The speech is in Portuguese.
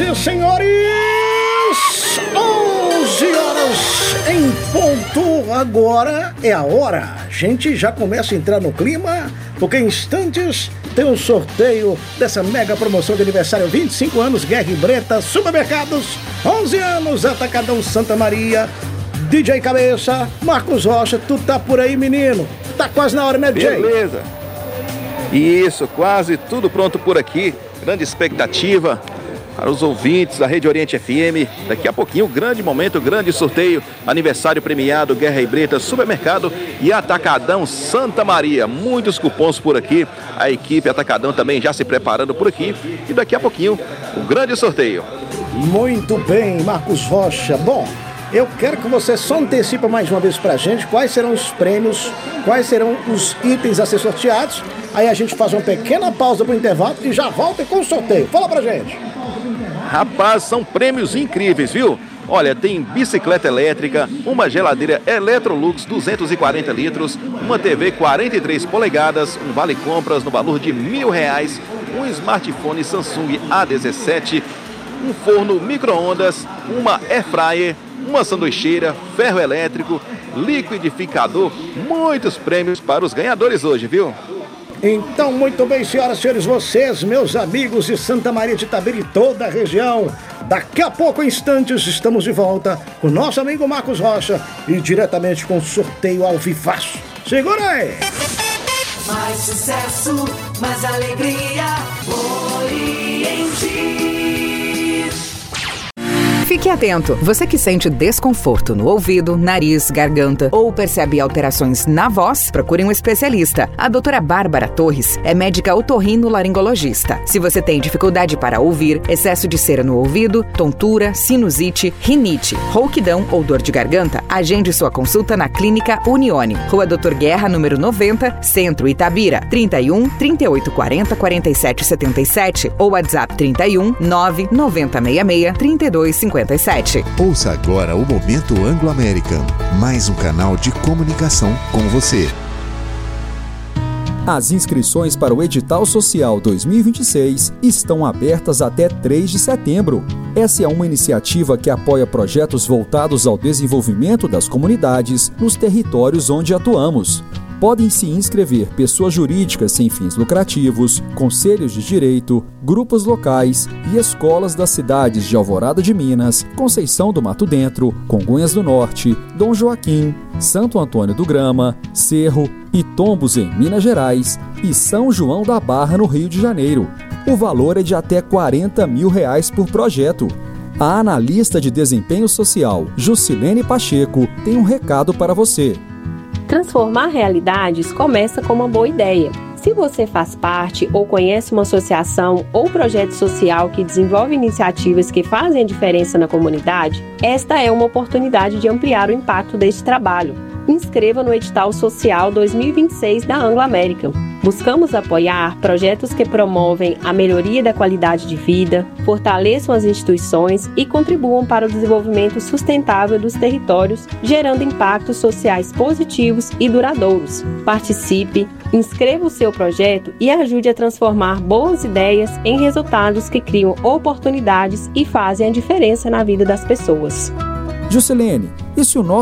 e senhores, 11 horas em ponto. Agora é a hora. A gente já começa a entrar no clima, porque em instantes tem um sorteio dessa mega promoção de aniversário. 25 anos, Guerra e Breta, Supermercados, 11 anos, Atacadão Santa Maria. DJ Cabeça, Marcos Rocha, tu tá por aí, menino? Tá quase na hora, né, DJ? Beleza. Isso, quase tudo pronto por aqui. Grande expectativa para os ouvintes da Rede Oriente FM. Daqui a pouquinho, grande momento, grande sorteio. Aniversário premiado, Guerra e Breta, Supermercado e Atacadão Santa Maria. Muitos cupons por aqui. A equipe Atacadão também já se preparando por aqui. E daqui a pouquinho, o grande sorteio. Muito bem, Marcos Rocha. Bom, eu quero que você só antecipe mais uma vez pra gente quais serão os prêmios, quais serão os itens a ser sorteados. Aí a gente faz uma pequena pausa pro intervalo e já volta com o sorteio. Fala pra gente. Rapaz, são prêmios incríveis, viu? Olha, tem bicicleta elétrica, uma geladeira Electrolux 240 litros, uma TV 43 polegadas, um vale compras no valor de R$1.000, um smartphone Samsung A17, um forno micro-ondas, uma airfryer, uma sanduicheira, ferro elétrico, liquidificador. Muitos prêmios para os ganhadores hoje, viu? Então, muito bem, senhoras e senhores, vocês, meus amigos de Santa Maria de Itabira e toda a região. Daqui a pouco, instantes, estamos de volta com o nosso amigo Marcos Rocha e diretamente com o sorteio ao vivaço. Segura aí! Mais sucesso, mais alegria, Oriente. Fique atento, você que sente desconforto no ouvido, nariz, garganta ou percebe alterações na voz, procure um especialista. A doutora Bárbara Torres é médica otorrino-laringologista. Se você tem dificuldade para ouvir, excesso de cera no ouvido, tontura, sinusite, rinite, rouquidão ou dor de garganta, agende sua consulta na Clínica Unione, Rua Doutor Guerra, número 90, Centro Itabira, 31 38 40 47 77 ou WhatsApp 31 990 66 32 57. Ouça agora o Momento Anglo-American, mais um canal de comunicação com você. As inscrições para o Edital Social 2026 estão abertas até 3 de setembro. Essa é uma iniciativa que apoia projetos voltados ao desenvolvimento das comunidades nos territórios onde atuamos. Podem se inscrever pessoas jurídicas sem fins lucrativos, conselhos de direito, grupos locais e escolas das cidades de Alvorada de Minas, Conceição do Mato Dentro, Congonhas do Norte, Dom Joaquim, Santo Antônio do Grama, Cerro e Tombos em Minas Gerais e São João da Barra no Rio de Janeiro. O valor é de até R$40 mil por projeto. A analista de desempenho social, Juscelene Pacheco, tem um recado para você. Transformar realidades começa com uma boa ideia. Se você faz parte ou conhece uma associação ou projeto social que desenvolve iniciativas que fazem a diferença na comunidade, esta é uma oportunidade de ampliar o impacto deste trabalho. Inscreva no Edital Social 2026 da Anglo-American. Buscamos apoiar projetos que promovem a melhoria da qualidade de vida, fortaleçam as instituições e contribuam para o desenvolvimento sustentável dos territórios, gerando impactos sociais positivos e duradouros. Participe, inscreva o seu projeto e ajude a transformar boas ideias em resultados que criam oportunidades e fazem a diferença na vida das pessoas. Juscelene, e se o nosso